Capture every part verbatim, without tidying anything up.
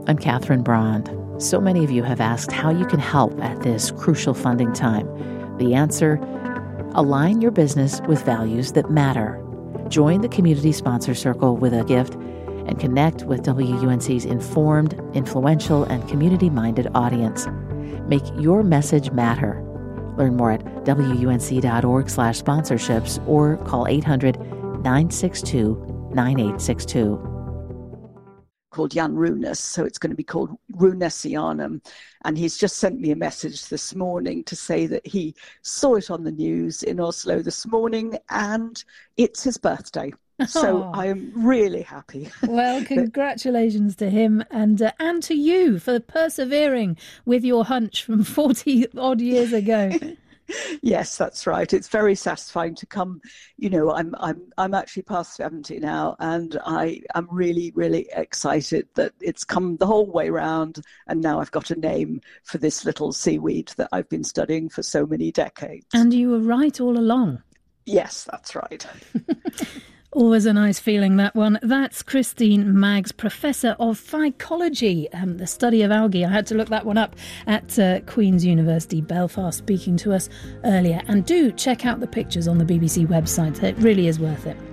I'm Catherine Brand. So many of you have asked how you can help at this crucial funding time. The answer: align your business with values that matter. Join the Community Sponsor Circle with a gift and connect with W U N C's informed, influential, and community-minded audience. Make your message matter. Learn more at W U N C dot org slash sponsorships or call eight hundred, nine six two, nine eight six two. Called Jan Runes, so it's going to be called Runesianum. And he's just sent me a message this morning to say that he saw it on the news in Oslo this morning and it's his birthday. So Oh. I am really happy. Well, congratulations to him and uh, and to you for persevering with your hunch from forty odd years ago. Yes, that's right. It's very satisfying to come. You know, I'm I'm I'm actually past seventy now, and I am really really excited that it's come the whole way round, and now I've got a name for this little seaweed that I've been studying for so many decades. And you were right all along. Yes, that's right. Always a nice feeling, that one. That's Christine Maggs, Professor of Phycology, um, the study of algae. I had to look that one up at uh, Queen's University Belfast, speaking to us earlier. And do check out the pictures on the B B C website. It really is worth it.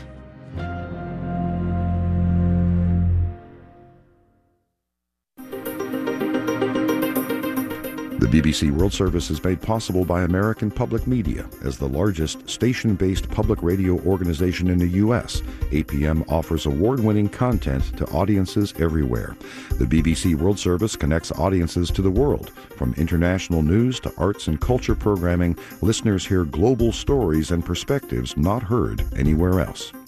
The B B C World Service is made possible by American Public Media. As the largest station-based public radio organization in the U S, A P M offers award-winning content to audiences everywhere. The B B C World Service connects audiences to the world. From international news to arts and culture programming, listeners hear global stories and perspectives not heard anywhere else.